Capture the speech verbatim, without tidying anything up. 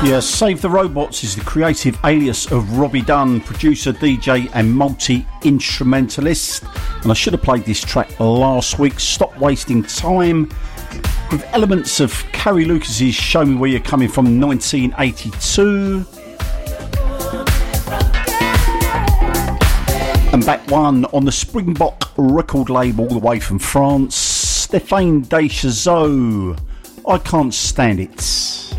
Yeah, Save the Robots is the creative alias of Robbie Dunn, producer, D J and multi-instrumentalist. And I should have played this track last week, Stop Wasting Time, with elements of Carrie Lucas's Show Me Where You're Coming From nineteen eighty-two. And back one on the Springbok record label all the way from France, Stéphane Deschazaux, I Can't Stand It.